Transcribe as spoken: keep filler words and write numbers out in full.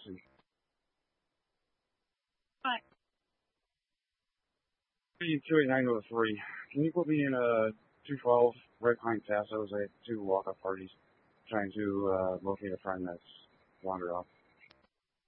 Chelsea. Hi. two eight nine oh three. Can you put me in a two twelve right behind Tassos? I had two walk-up parties trying to uh, locate a friend that's wandered off.